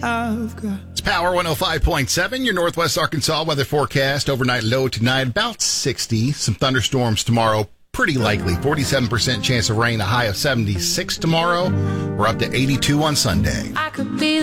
I've got. It's Power 105.7, your Northwest Arkansas weather forecast. Overnight low tonight, about 60. Some thunderstorms tomorrow, pretty likely. 47% chance of rain, a high of 76 tomorrow. We're up to 82 on Sunday. I could be